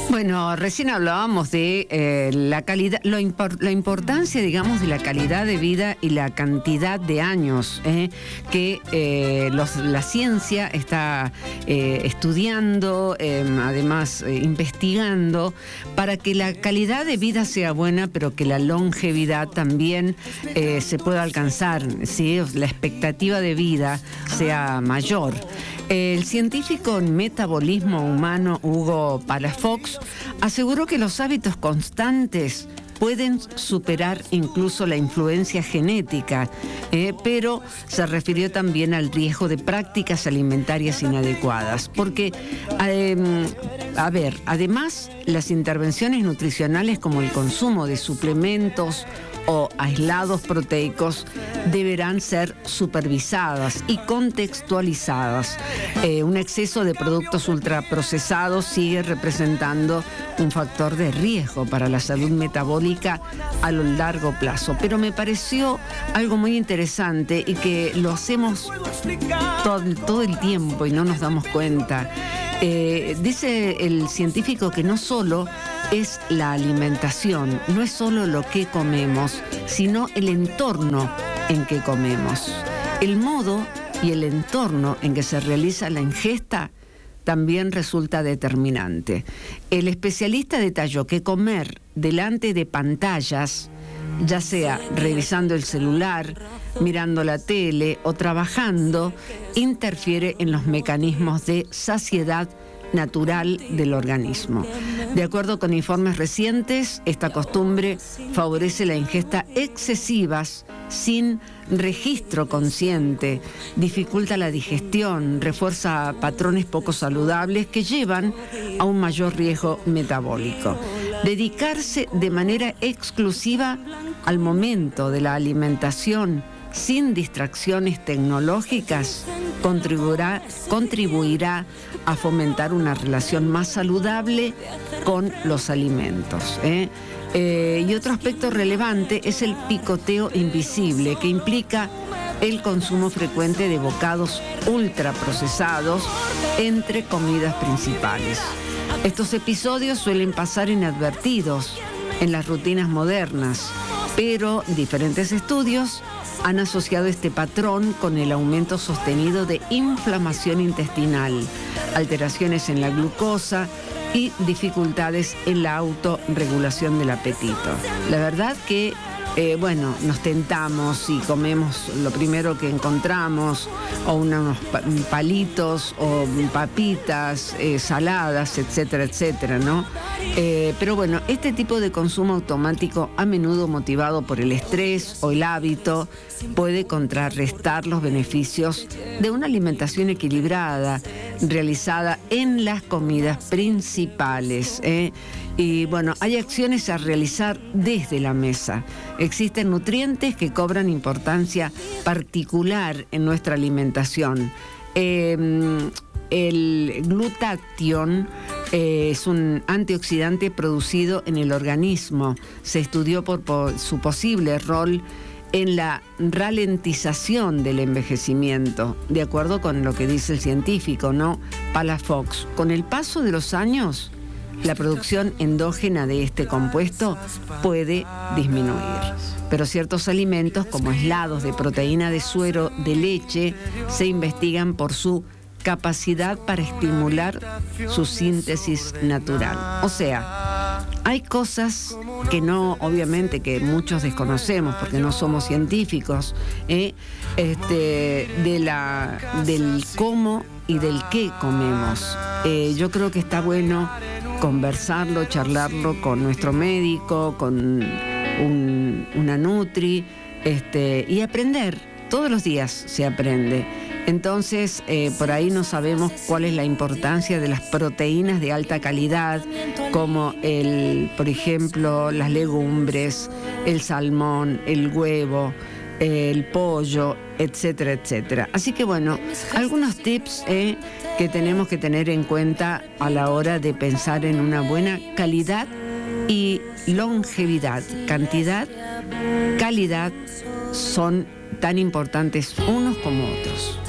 Bueno, recién hablábamos de la calidad, la importancia, digamos, de la calidad de vida y la cantidad de años que la ciencia está estudiando, además investigando, para que la calidad de vida sea buena, pero que la longevidad también se pueda alcanzar, ¿sí? La expectativa de vida sea mayor. El científico en metabolismo humano Hugo Palafox aseguró que los hábitos constantes pueden superar incluso la influencia genética, pero se refirió también al riesgo de prácticas alimentarias inadecuadas, porque, además, las intervenciones nutricionales como el consumo de suplementos o aislados proteicos deberán ser supervisadas y contextualizadas. Un exceso de productos ultraprocesados sigue representando un factor de riesgo para la salud metabólica a lo largo plazo. Pero me pareció algo muy interesante y que lo hacemos todo el tiempo y no nos damos cuenta. Dice el científico que no solo es la alimentación, no es solo lo que comemos, sino el entorno en que comemos. El modo y el entorno en que se realiza la ingesta también resulta determinante. El especialista detalló que comer delante de pantallas, ya sea revisando el celular, mirando la tele o trabajando, interfiere en los mecanismos de saciedad natural del organismo. De acuerdo con informes recientes, esta costumbre favorece la ingesta excesivas sin registro consciente, dificulta la digestión, refuerza patrones poco saludables que llevan a un mayor riesgo metabólico. Dedicarse de manera exclusiva al momento de la alimentación sin distracciones tecnológicas contribuirá a fomentar una relación más saludable con los alimentos. Y otro aspecto relevante es el picoteo invisible, que implica el consumo frecuente de bocados ultraprocesados entre comidas principales. Estos episodios suelen pasar inadvertidos en las rutinas modernas, pero diferentes estudios han asociado este patrón con el aumento sostenido de inflamación intestinal, alteraciones en la glucosa y dificultades en la autorregulación del apetito. La verdad que, nos tentamos y comemos lo primero que encontramos, o unos palitos, o papitas, saladas, etcétera, etcétera, ¿no? Pero bueno, este tipo de consumo automático, a menudo motivado por el estrés o el hábito, puede contrarrestar los beneficios de una alimentación equilibrada, realizada en las comidas principales. Y bueno, hay acciones a realizar desde la mesa. Existen nutrientes que cobran importancia particular en nuestra alimentación. El glutatión es un antioxidante producido en el organismo. Se estudió por su posible rol en la ralentización del envejecimiento, de acuerdo con lo que dice el científico, ¿no? Palafox. Con el paso de los años, la producción endógena de este compuesto puede disminuir. Pero ciertos alimentos, como aislados de proteína de suero de leche, se investigan por su capacidad para estimular su síntesis natural. O sea, hay cosas que no, obviamente, que muchos desconocemos porque no somos científicos, del cómo y del qué comemos. Yo creo que está bueno conversarlo, charlarlo con nuestro médico, con una nutri, y aprender. Todos los días se aprende. Entonces, por ahí no sabemos cuál es la importancia de las proteínas de alta calidad, como por ejemplo, las legumbres, el salmón, el huevo, el pollo, etcétera, etcétera. Así que bueno, algunos tips que tenemos que tener en cuenta a la hora de pensar en una buena calidad y longevidad. Cantidad, calidad son tan importantes unos como otros.